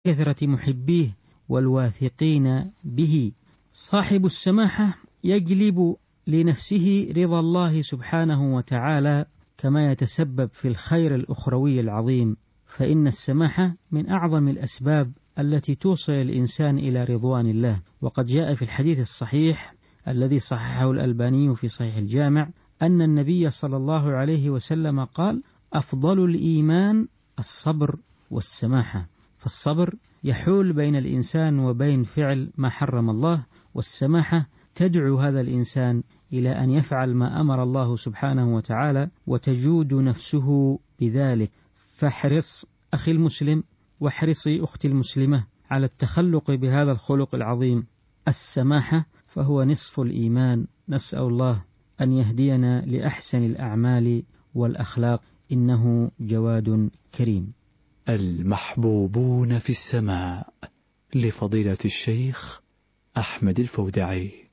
كثرة محبيه والواثقين به. صاحب السماحة يجلب لنفسه رضا الله سبحانه وتعالى، كما يتسبب في الخير الأخروي العظيم، فإن السماحة من أعظم الأسباب التي توصل الإنسان إلى رضوان الله. وقد جاء في الحديث الصحيح الذي صححه الألباني في صحيح الجامع أن النبي صلى الله عليه وسلم قال: أفضل الإيمان الصبر والسماحة. فالصبر يحول بين الإنسان وبين فعل ما حرم الله، والسماحة تدعو هذا الإنسان إلى أن يفعل ما أمر الله سبحانه وتعالى، وتجود نفسه بذلك. فاحرص أخي المسلم واحرصي أختي المسلمة على التخلق بهذا الخلق العظيم السماحة، فهو نصف الإيمان. نسأل الله أن يهدينا لأحسن الأعمال والأخلاق، إنه جواد كريم. المحبوبون في السماء، لفضيلة الشيخ أحمد الفودعي.